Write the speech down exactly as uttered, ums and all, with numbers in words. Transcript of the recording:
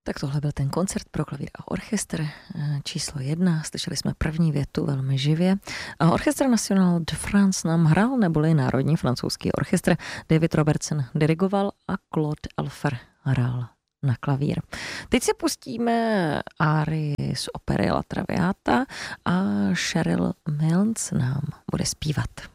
Tak tohle byl ten koncert pro klavír a orchestr číslo jedna. Slyšeli jsme první větu velmi živě. A Orchestre National de France nám hrál, neboli Národní francouzský orchestr. David Robertson dirigoval a Claude Elfer hrál na klavír. Teď si pustíme árii z opery La Traviata a Cheryl Milnes nám bude zpívat.